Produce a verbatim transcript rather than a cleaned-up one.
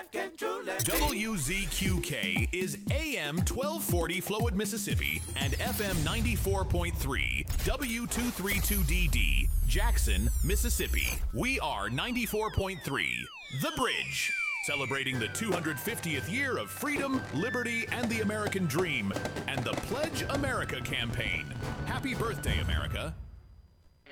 W Z Q K is A M twelve forty Flowood, Mississippi, and F M ninety-four point three W two thirty-two D D Jackson, Mississippi. We are ninety-four point three The Bridge, celebrating the two hundred fiftieth year of freedom, liberty, and the American dream, and the Pledge America campaign. Happy birthday, America.